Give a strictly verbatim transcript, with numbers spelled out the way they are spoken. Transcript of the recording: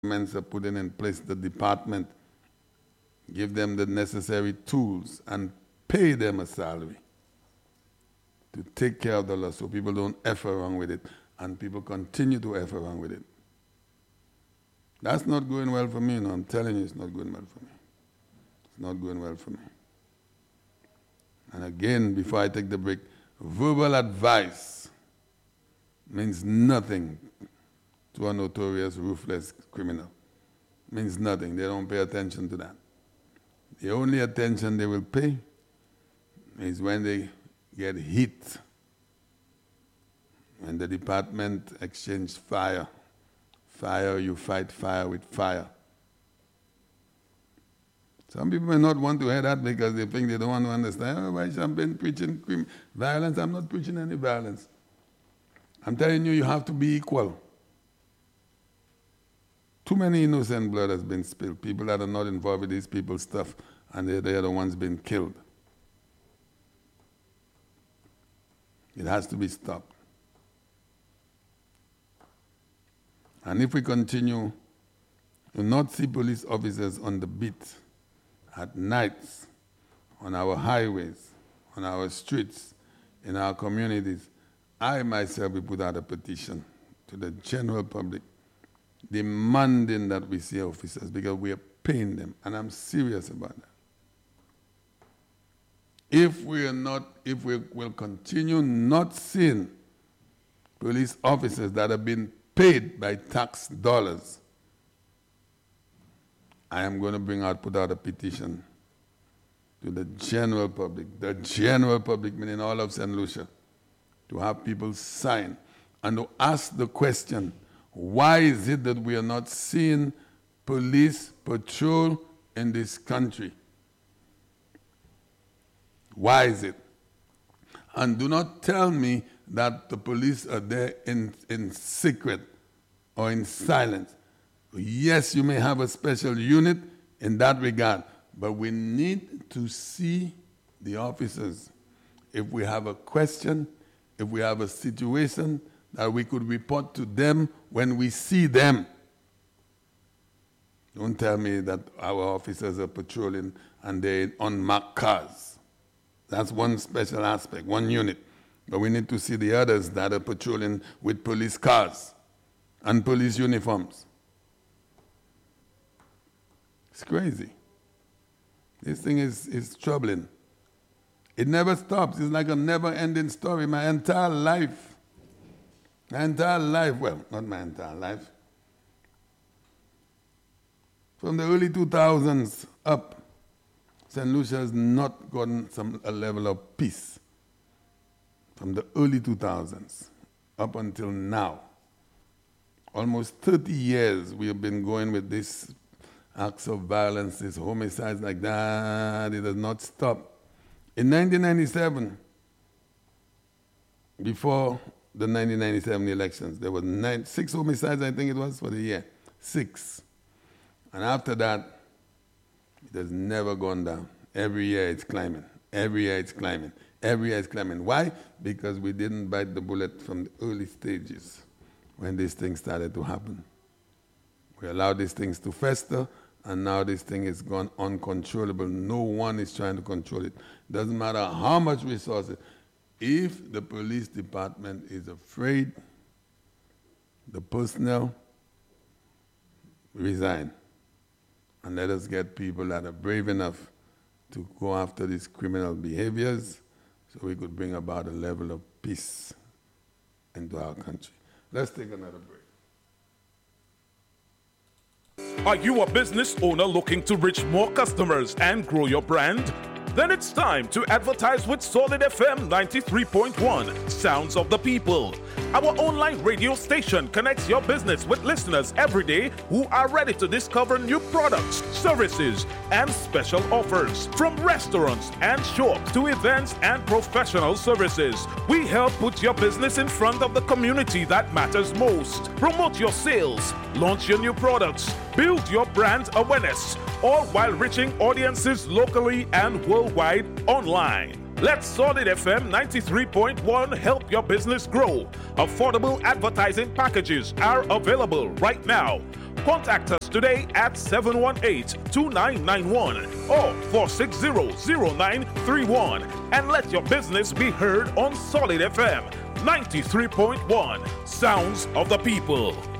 governments are putting in place the department, give them the necessary tools and pay them a salary to take care of the law so people don't F around with it and people continue to F around with it. That's not going well for me, no, I'm telling you it's not going well for me. It's not going well for me. And again, before I take the break, verbal advice means nothing to a notorious, ruthless criminal. Means nothing. They don't pay attention to that. The only attention they will pay is when they get hit, when the department exchange fire. Fire, you fight fire with fire. Some people may not want to hear that because they think they don't want to understand. Oh, why Champagne preaching violence? I'm not preaching any violence. I'm telling you, you have to be equal. Too many innocent blood has been spilled. People that are not involved with these people's stuff, and they're, they're the ones being killed. It has to be stopped. And if we continue to not see police officers on the beat at nights, on our highways, on our streets, in our communities, I myself will put out a petition to the general public demanding that we see officers because we are paying them, and I'm serious about that. If we are not, if we will continue not seeing police officers that have been paid by tax dollars, I am going to bring out, put out a petition to the general public, the general public meaning all of Saint Lucia, to have people sign and to ask the question, why is it that we are not seeing police patrol in this country? Why is it? And do not tell me that the police are there in, in secret or in silence. Yes, you may have a special unit in that regard, but we need to see the officers. If we have a question, if we have a situation, that we could report to them when we see them. Don't tell me that our officers are patrolling and they're in unmarked cars. That's one special aspect, one unit. But we need to see the others that are patrolling with police cars and police uniforms. It's crazy. This thing is, is troubling. It never stops. It's like a never-ending story. My entire life, my entire life, well, not my entire life, from the early two thousands up, Saint Lucia has not gotten some, a level of peace. From the early two thousands up until now, almost thirty years we have been going with this acts of violence, this homicides like that. It does not stop. In nineteen ninety-seven, before the nineteen ninety-seven elections, there were nine, six homicides, I think it was, for the year. Six. And after that, it has never gone down. Every year it's climbing. Every year it's climbing. Every year it's climbing. Why? Because we didn't bite the bullet from the early stages when these things started to happen. We allowed these things to fester, and now this thing is gone uncontrollable. No one is trying to control it. Doesn't matter how much resources. If the police department is afraid, the personnel resign. And let us get people that are brave enough to go after these criminal behaviors so we could bring about a level of peace into our country. Let's take another break. Are you a business owner looking to reach more customers and grow your brand? Then it's time to advertise with Solid F M ninety-three point one, Sounds of the People. Our online radio station connects your business with listeners every day who are ready to discover new products, services, and special offers. From restaurants and shops to events and professional services, we help put your business in front of the community that matters most. Promote your sales, launch your new products, build your brand awareness, all while reaching audiences locally and worldwide online. Let Solid F M ninety-three point one help your business grow. Affordable advertising packages are available right now. Contact us today at seven one eight, two nine nine one or four six zero, zero nine three one and let your business be heard on Solid F M ninety-three point one, Sounds of the People.